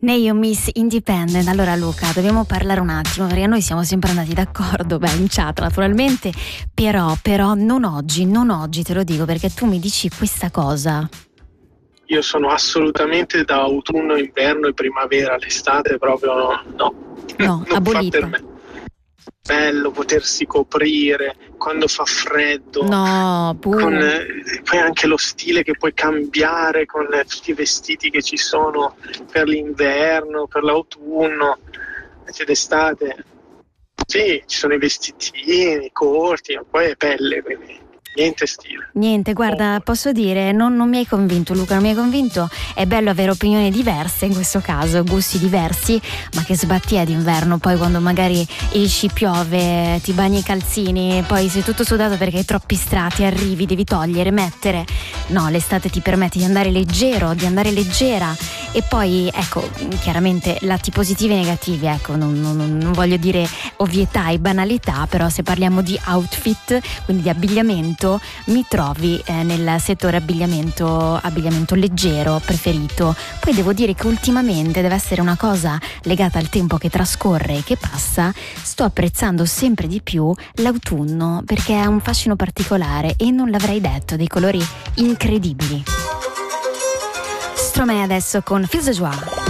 Neyo Miss Independent. Allora Luca, dobbiamo parlare un attimo perché noi siamo sempre andati d'accordo, in chat naturalmente, però non oggi te lo dico perché tu mi dici questa cosa. Io sono assolutamente da autunno, inverno e primavera, l'estate proprio no. No, Non fa abolita. per me. Bello potersi coprire quando fa freddo, No, con poi anche lo stile che puoi cambiare con tutti i vestiti che ci sono per l'inverno, per l'autunno, invece d'estate. Sì, ci sono i vestitini corti, ma poi è pelle, quindi niente stile. Niente, guarda, posso dire, non mi hai convinto Luca, non mi hai convinto. È bello avere opinioni diverse in questo caso, gusti diversi, ma che sbattia d'inverno, poi quando magari esci, piove, ti bagni i calzini, poi sei tutto sudato perché hai troppi strati, arrivi, devi togliere, mettere. No, l'estate ti permette di andare leggero, di andare leggera, e poi ecco, chiaramente lati positivi e negativi, ecco, non voglio dire ovvietà e banalità, però se parliamo di outfit, quindi di abbigliamento, mi trovi nel settore abbigliamento leggero preferito. Poi devo dire che ultimamente, deve essere una cosa legata al tempo che trascorre e che passa, sto apprezzando sempre di più l'autunno perché ha un fascino particolare e non l'avrei detto, dei colori incredibili. Stromae adesso con Fils de Joie.